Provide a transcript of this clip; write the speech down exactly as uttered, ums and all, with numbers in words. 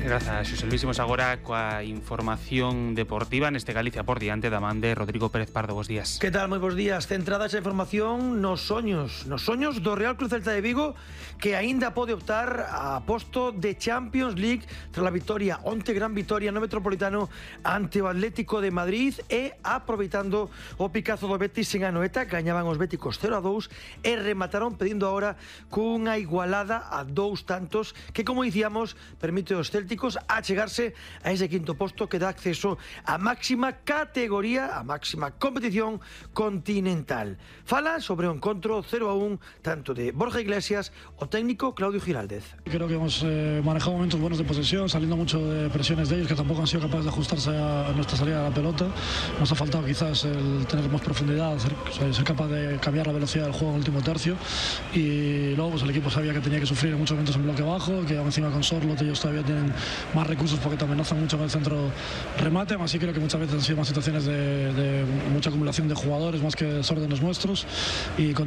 Grazas, Xosé Luis. Imos agora coa información deportiva neste Galicia por diante da man de Rodrigo Pérez Pardo. Bos días. Que tal? Moi bons días. Centrada esa información nos soños, nos soños do Real Club Celta de Vigo, que aínda pode optar a posto de Champions League tras a victoria, onte gran victoria no Metropolitano ante o Atlético de Madrid, e aproveitando o picazo do Betis en Anoeta, gañaban os béticos cero a dous e remataron pedindo agora cunha igualada a dous tantos que, como dicíamos, permite aos Celtic a chegarse a ese quinto posto que dá acceso á máxima categoría, a máxima competición continental. Fala sobre o encontro cero a un tanto de Borja Iglesias o técnico Claudio Giraldez. Creo que hemos eh, manejado momentos buenos de posesión, saliendo mucho de presiones de ellos, que tampoco han sido capaces de ajustarse a, a nuestra salida de la pelota. Nos ha faltado quizás el tener más profundidad, ser, ser capaz de cambiar la velocidad del juego en el último tercio, y luego pues, el equipo sabía que tenía que sufrir en muchos momentos en bloque bajo, que encima con Sorlot ellos todavía tienen más recursos porque te amenazan mucho con el centro remate. Así creo que muchas veces han sido más situaciones de, de mucha acumulación de jugadores más que desórdenes nuestros, y con